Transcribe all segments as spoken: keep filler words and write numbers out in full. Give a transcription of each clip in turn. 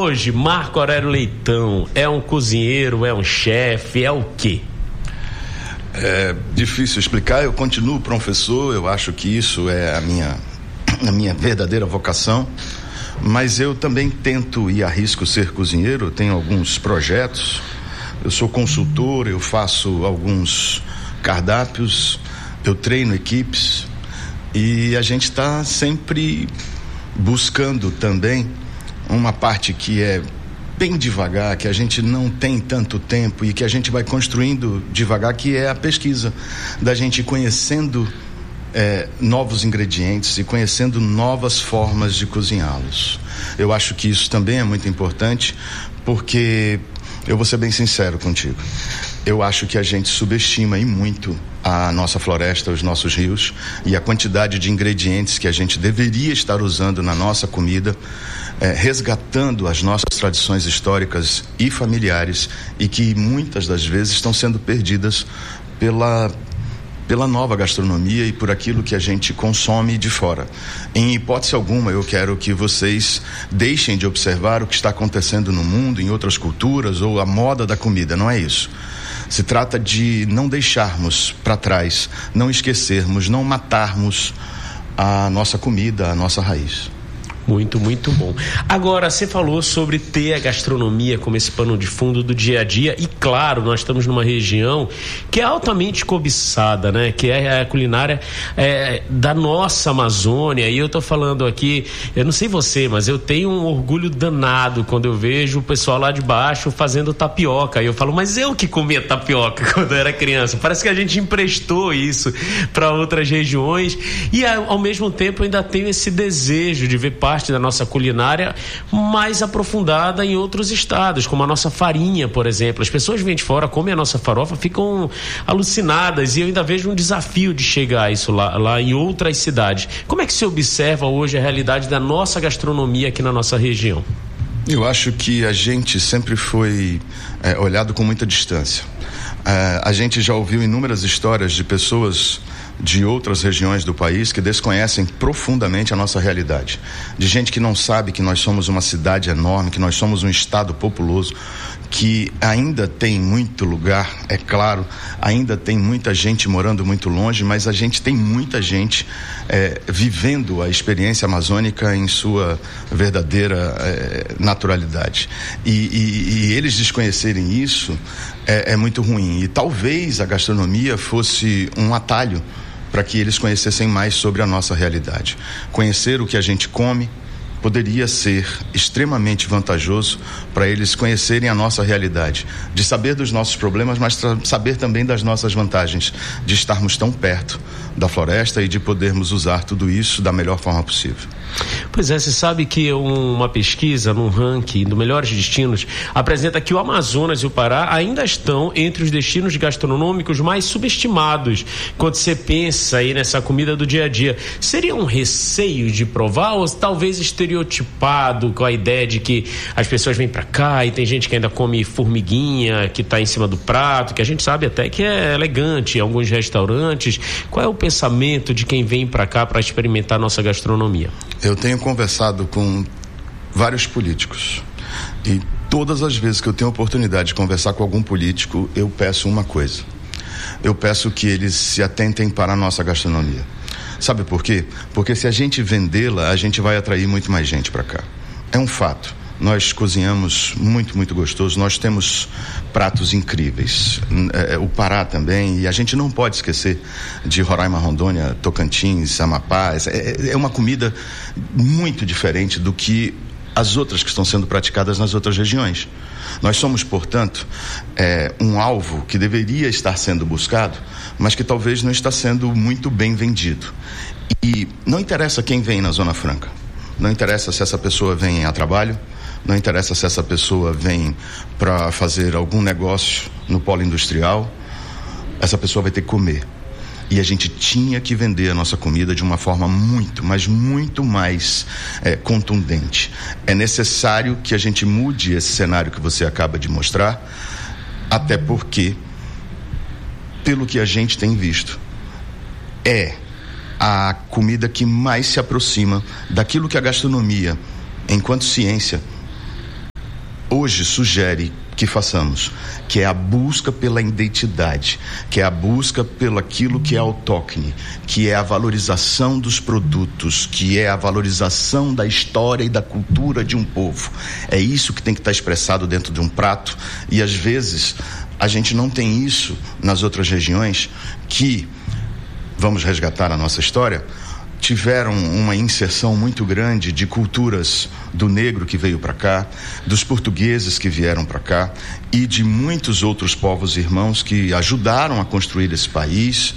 Hoje, Marco Aurélio Leitão é um cozinheiro, é um chefe, é o quê? É difícil explicar, eu continuo professor, eu acho que isso é a minha, a minha verdadeira vocação, mas eu também tento e arrisco ser cozinheiro, eu tenho alguns projetos, eu sou consultor, eu faço alguns cardápios, eu treino equipes e a gente está sempre buscando também uma parte que é bem devagar, que a gente não tem tanto tempo e que a gente vai construindo devagar, que é a pesquisa, da gente conhecendo é, novos ingredientes e conhecendo novas formas de cozinhá-los. Eu acho que isso também é muito importante, porque eu vou ser bem sincero contigo, eu acho que a gente subestima e muito a nossa floresta, os nossos rios e a quantidade de ingredientes que a gente deveria estar usando na nossa comida, é, resgatando as nossas tradições históricas e familiares e que muitas das vezes estão sendo perdidas pela pela nova gastronomia e por aquilo que a gente consome de fora. Em hipótese alguma, eu quero que vocês deixem de observar o que está acontecendo no mundo, em outras culturas, ou a moda da comida, não é isso. Se trata de não deixarmos para trás, não esquecermos, não matarmos a nossa comida, a nossa raiz. Muito, muito bom. Agora, você falou sobre ter a gastronomia como esse pano de fundo do dia a dia e, claro, nós estamos numa região que é altamente cobiçada, né? Que é a culinária é, da nossa Amazônia. E eu tô falando aqui, eu não sei você, mas eu tenho um orgulho danado quando eu vejo o pessoal lá de baixo fazendo tapioca. E eu falo, mas eu que comia tapioca quando eu era criança. Parece que a gente emprestou isso para outras regiões e, ao mesmo tempo, eu ainda tenho esse desejo de ver parte da nossa culinária mais aprofundada em outros estados, como a nossa farinha, por exemplo. As pessoas vêm de fora, comem a nossa farofa, ficam alucinadas e eu ainda vejo um desafio de chegar a isso lá, lá em outras cidades. Como é que se observa hoje a realidade da nossa gastronomia aqui na nossa região? Eu acho que a gente sempre foi é, olhado com muita distância. É, a gente já ouviu inúmeras histórias de pessoas de outras regiões do país que desconhecem profundamente a nossa realidade, de gente que não sabe que nós somos uma cidade enorme, que nós somos um estado populoso, que ainda tem muito lugar, é claro, ainda tem muita gente morando muito longe, mas a gente tem muita gente é, vivendo a experiência amazônica em sua verdadeira é, naturalidade e, e, e eles desconhecerem isso é, é muito ruim, e talvez a gastronomia fosse um atalho para que eles conhecessem mais sobre a nossa realidade. Conhecer o que a gente come poderia ser extremamente vantajoso para eles conhecerem a nossa realidade, de saber dos nossos problemas, mas saber também das nossas vantagens, de estarmos tão perto da floresta e de podermos usar tudo isso da melhor forma possível. Pois é, você sabe que uma pesquisa num ranking do Melhores Destinos apresenta que o Amazonas e o Pará ainda estão entre os destinos gastronômicos mais subestimados quando você pensa aí nessa comida do dia a dia. Seria um receio de provar ou talvez estereotipado com a ideia de que as pessoas vêm pra cá e tem gente que ainda come formiguinha que tá em cima do prato, que a gente sabe até que é elegante em alguns restaurantes. Qual é o pensamento de quem vem pra cá para experimentar nossa gastronomia? Eu tenho conversado com vários políticos e todas as vezes que eu tenho oportunidade de conversar com algum político, eu peço uma coisa. Eu peço que eles se atentem para a nossa gastronomia. Sabe por quê? Porque se a gente vendê-la, a gente vai atrair muito mais gente para cá. É um fato. Nós cozinhamos muito, muito gostoso. Nós temos pratos incríveis. É, o Pará também. E a gente não pode esquecer de Roraima, Rondônia, Tocantins, Amapá. É, é uma comida muito diferente do que as outras que estão sendo praticadas nas outras regiões. Nós somos, portanto, é, um alvo que deveria estar sendo buscado, mas que talvez não está sendo muito bem vendido. E não interessa quem vem na Zona Franca. Não interessa se essa pessoa vem a trabalho, não interessa se essa pessoa vem para fazer algum negócio no polo industrial, essa pessoa vai ter que comer. E a gente tinha que vender a nossa comida de uma forma muito, mas muito mais é, contundente. É necessário que a gente mude esse cenário que você acaba de mostrar, até porque, pelo que a gente tem visto, é a comida que mais se aproxima daquilo que a gastronomia, enquanto ciência, hoje sugere que façamos, que é a busca pela identidade, que é a busca pelo aquilo que é autóctone, que é a valorização dos produtos, que é a valorização da história e da cultura de um povo. É isso que tem que estar expressado dentro de um prato, e às vezes a gente não tem isso nas outras regiões que, vamos resgatar a nossa história, tiveram uma inserção muito grande de culturas do negro que veio para cá, dos portugueses que vieram para cá e de muitos outros povos irmãos que ajudaram a construir esse país,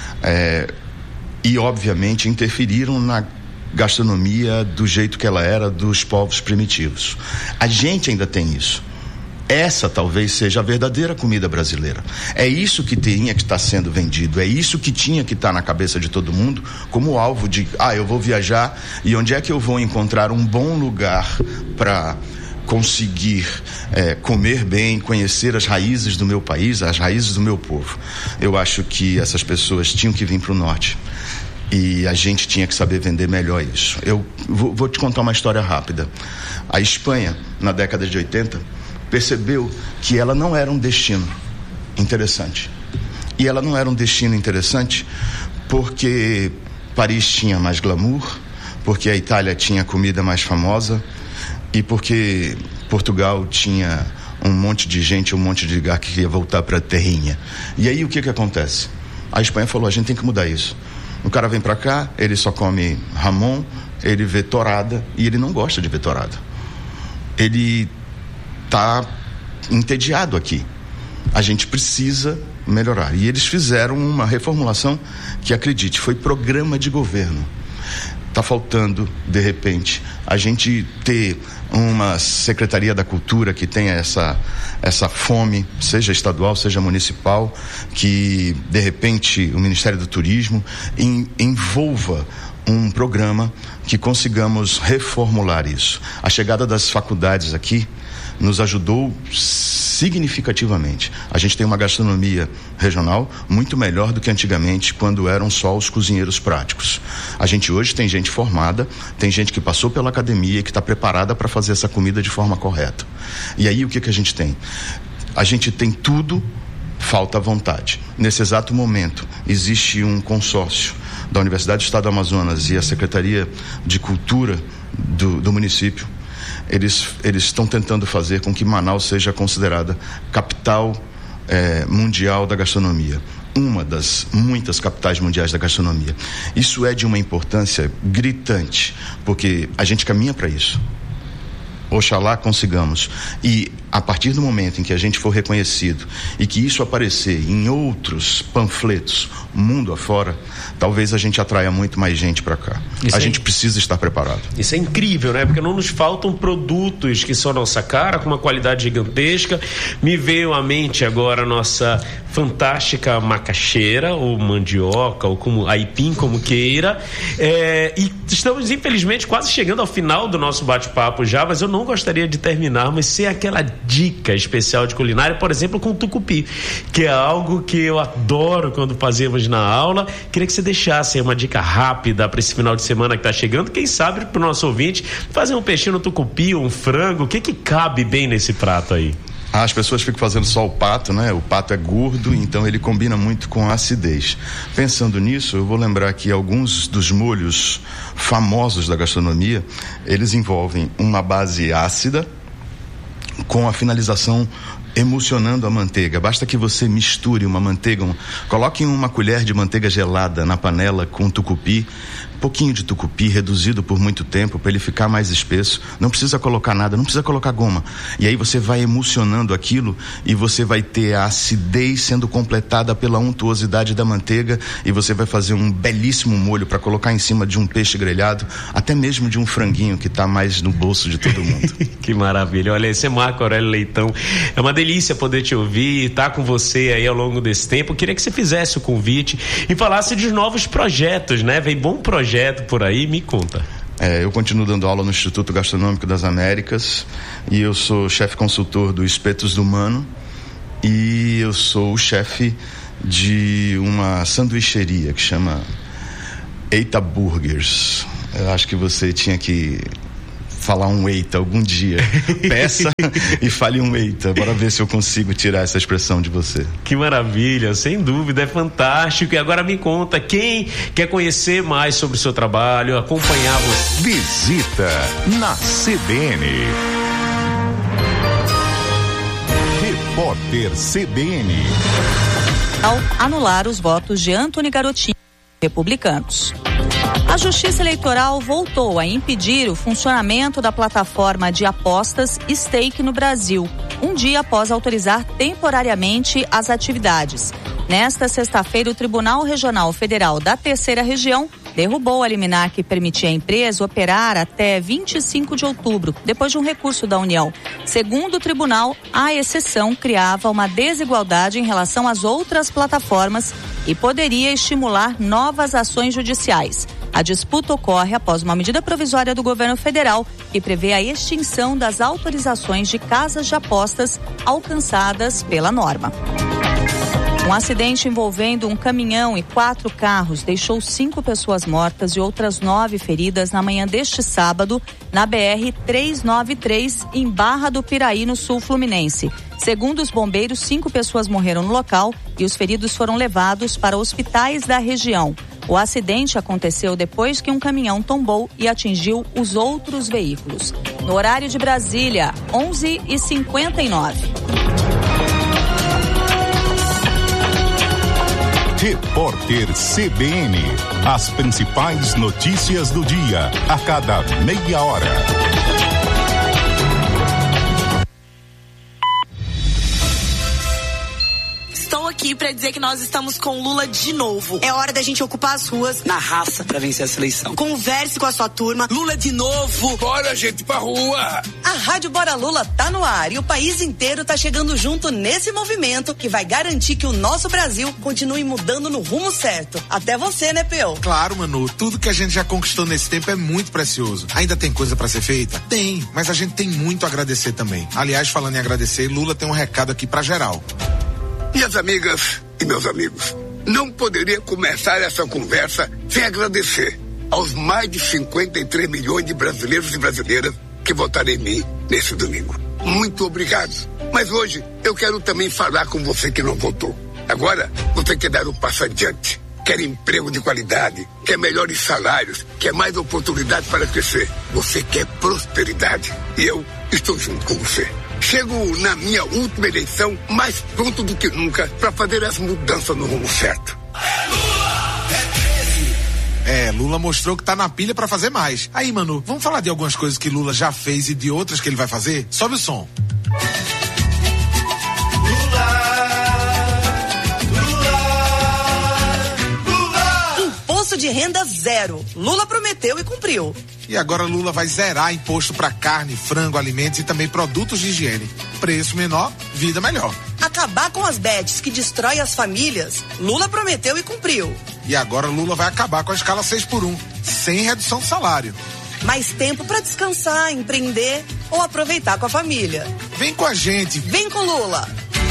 é, e obviamente interferiram na gastronomia do jeito que ela era dos povos primitivos. A gente ainda tem isso. Essa talvez seja a verdadeira comida brasileira. É isso que tinha que estar sendo vendido, é isso que tinha que estar na cabeça de todo mundo como alvo de, ah, eu vou viajar e onde é que eu vou encontrar um bom lugar para conseguir é, comer bem, conhecer as raízes do meu país, as raízes do meu povo. Eu acho que essas pessoas tinham que vir para o norte e a gente tinha que saber vender melhor isso. Eu vou, vou te contar uma história rápida. A Espanha, na década de oitenta, percebeu que ela não era um destino interessante. E ela não era um destino interessante porque Paris tinha mais glamour, porque a Itália tinha comida mais famosa e porque Portugal tinha um monte de gente, um monte de lugar que queria voltar para a terrinha. E aí o que que acontece? A Espanha falou, a gente tem que mudar isso. O cara vem para cá, ele só come Ramon, ele vê torrada e ele não gosta de ver torrada. Ele está entediado aqui. A gente precisa melhorar. E eles fizeram uma reformulação que, acredite, foi programa de governo. Está faltando, de repente, a gente ter uma Secretaria da Cultura que tenha essa, essa fome, seja estadual, seja municipal, que, de repente, o Ministério do Turismo em, envolva um programa que consigamos reformular isso. A chegada das faculdades aqui nos ajudou significativamente. A gente tem uma gastronomia regional muito melhor do que antigamente, quando eram só os cozinheiros práticos. A gente hoje tem gente formada, tem gente que passou pela academia e que está preparada para fazer essa comida de forma correta. E aí o que que a gente tem? A gente tem tudo, falta vontade. Nesse exato momento existe um consórcio da Universidade do Estado do Amazonas e a Secretaria de Cultura do, do município. Eles, eles estão tentando fazer com que Manaus seja considerada capital eh, mundial da gastronomia. Uma das muitas capitais mundiais da gastronomia. Isso é de uma importância gritante, porque a gente caminha para isso. Oxalá consigamos. E a partir do momento em que a gente for reconhecido e que isso aparecer em outros panfletos mundo afora, talvez a gente atraia muito mais gente para cá. Isso a é... gente precisa estar preparado. Isso é incrível, né? Porque não nos faltam produtos que são nossa cara, com uma qualidade gigantesca. Me veio à mente agora a nossa fantástica macaxeira, ou mandioca, ou como aipim, como queira. É, e estamos, infelizmente, quase chegando ao final do nosso bate-papo já, mas eu não gostaria de terminar, mas sem aquela dica especial de culinária, por exemplo, com o tucupi, que é algo que eu adoro quando fazemos na aula. Queria que você deixasse uma dica rápida para esse final de semana que está chegando, quem sabe para o nosso ouvinte fazer um peixinho no tucupi, um frango, o que que cabe bem nesse prato aí? As pessoas ficam fazendo só o pato, né? O pato é gordo, então ele combina muito com a acidez. Pensando nisso, eu vou lembrar que alguns dos molhos famosos da gastronomia, eles envolvem uma base ácida com a finalização emulsionando a manteiga. Basta que você misture uma manteiga, um, coloque uma colher de manteiga gelada na panela com tucupi, um pouquinho de tucupi reduzido por muito tempo para ele ficar mais espesso. Não precisa colocar nada, não precisa colocar goma. E aí você vai emulsionando aquilo e você vai ter a acidez sendo completada pela untuosidade da manteiga e você vai fazer um belíssimo molho para colocar em cima de um peixe grelhado, até mesmo de um franguinho que está mais no bolso de todo mundo. Que maravilha. Olha, esse é Marco Aurélio Leitão. É uma delícia poder te ouvir, estar com você aí ao longo desse tempo. Eu queria que você fizesse o convite e falasse de novos projetos, né? Vem bom projeto por aí, me conta. É, eu continuo dando aula no Instituto Gastronômico das Américas e eu sou chefe consultor do Espetos do Mano e eu sou o chefe de uma sanduicheria que chama Eita Burgers. Eu acho que você tinha que falar um eita algum dia. Peça e fale um eita. Bora ver se eu consigo tirar essa expressão de você. Que maravilha, sem dúvida, é fantástico. E agora me conta, quem quer conhecer mais sobre o seu trabalho, acompanhar você? Visita na C B N. Repórter C B N. Ao anular os votos de Antony Garotinho, republicanos. A Justiça Eleitoral voltou a impedir o funcionamento da plataforma de apostas Stake no Brasil, um dia após autorizar temporariamente as atividades. Nesta sexta-feira, o Tribunal Regional Federal da Terceira Região derrubou a liminar que permitia à empresa operar até vinte e cinco de outubro, depois de um recurso da União. Segundo o tribunal, a exceção criava uma desigualdade em relação às outras plataformas e poderia estimular novas ações judiciais. A disputa ocorre após uma medida provisória do governo federal que prevê a extinção das autorizações de casas de apostas alcançadas pela norma. Um acidente envolvendo um caminhão e quatro carros deixou cinco pessoas mortas e outras nove feridas na manhã deste sábado na B R trezentos e noventa e três, em Barra do Piraí, no sul fluminense. Segundo os bombeiros, cinco pessoas morreram no local e os feridos foram levados para hospitais da região. O acidente aconteceu depois que um caminhão tombou e atingiu os outros veículos. No horário de Brasília, onze e cinquenta e nove. Repórter C B N. As principais notícias do dia, a cada meia hora. Estou aqui para dizer que nós estamos com Lula de novo. É hora da gente ocupar as ruas na raça para vencer essa eleição. Converse com a sua turma. Lula de novo. Bora, gente, pra rua. A Rádio Bora Lula tá no ar e o país inteiro tá chegando junto nesse movimento que vai garantir que o nosso Brasil continue mudando no rumo certo. Até você, né, Peu? Claro, Manu. Tudo que a gente já conquistou nesse tempo é muito precioso. Ainda tem coisa pra ser feita? Tem, mas a gente tem muito a agradecer também. Aliás, falando em agradecer, Lula tem um recado aqui pra geral. Minhas amigas e meus amigos, não poderia começar essa conversa sem agradecer aos mais de cinquenta e três milhões de brasileiros e brasileiras que votaram em mim nesse domingo. Muito obrigado. Mas hoje eu quero também falar com você que não votou. Agora você quer dar um passo adiante, quer emprego de qualidade, quer melhores salários, quer mais oportunidade para crescer. Você quer prosperidade e eu estou junto com você. Chego na minha última eleição mais pronto do que nunca para fazer as mudanças no rumo certo. É Lula! É treze! É, Lula mostrou que tá na pilha para fazer mais. Aí, Manu, vamos falar de algumas coisas que Lula já fez e de outras que ele vai fazer? Sobe o som. De renda zero. Lula prometeu e cumpriu. E agora Lula vai zerar imposto para carne, frango, alimentos e também produtos de higiene. Preço menor, vida melhor. Acabar com as bets que destrói as famílias. Lula prometeu e cumpriu. E agora Lula vai acabar com a escala seis por um, sem redução de salário. Mais tempo para descansar, empreender ou aproveitar com a família. Vem com a gente. Vem com Lula.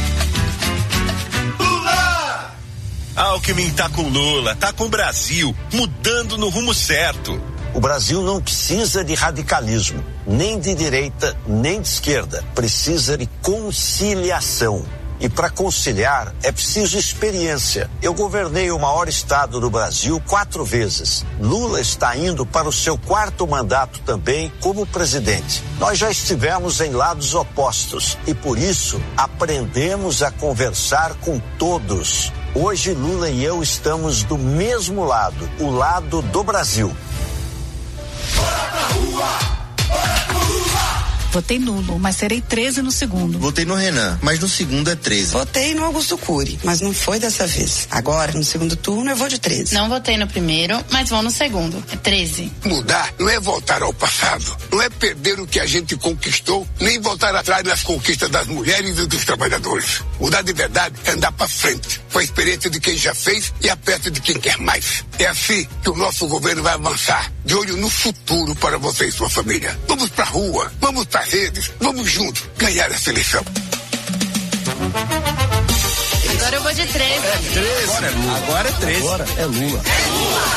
Alckmin tá com Lula, tá com o Brasil, mudando no rumo certo. O Brasil não precisa de radicalismo, nem de direita, nem de esquerda. Precisa de conciliação. E para conciliar é preciso experiência. Eu governei o maior estado do Brasil quatro vezes. Lula está indo para o seu quarto mandato também como presidente. Nós já estivemos em lados opostos e por isso aprendemos a conversar com todos. Hoje Lula e eu estamos do mesmo lado, o lado do Brasil. Bora pra rua! Bora pro Lula! Votei nulo, mas serei treze no segundo. Votei no Renan, mas no segundo é treze. Votei no Augusto Cury, mas não foi dessa vez. Agora, no segundo turno, eu vou de treze. Não votei no primeiro, mas vou no segundo. É treze. Mudar não é voltar ao passado. Não é perder o que a gente conquistou, nem voltar atrás nas conquistas das mulheres e dos trabalhadores. Mudar de verdade é andar pra frente, com a experiência de quem já fez e a perto de quem quer mais. É assim que o nosso governo vai avançar, de olho no futuro para você e sua família. Vamos pra rua, vamos pra redes, vamos juntos ganhar essa eleição. Agora eu vou de treze. É treze. Agora é Lula. Agora é treze. Agora é Lula. É Lula.